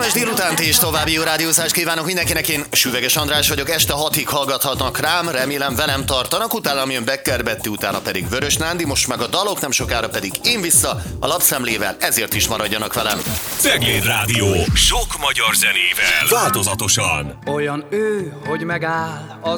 Kellemes délutánt és további jó rádiózást kívánok mindenkinek, én Süveges András vagyok, este 6-ig hallgathatnak rám, remélem velem tartanak, utána jön Becker Betty, utána pedig Vörös Nándi, most meg a dalok, nem sokára pedig én vissza a lapszemlével, ezért is maradjanak velem. Cegléd Rádió, sok magyar zenével, változatosan. Olyan ő, hogy megáll az